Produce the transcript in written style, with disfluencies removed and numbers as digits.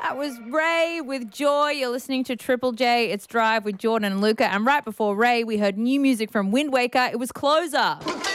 That was Ray with Joy. You're listening to Triple J. It's Drive with Jordan and Luca. And right before Ray, we heard new music from Wind Waker. It was Closer.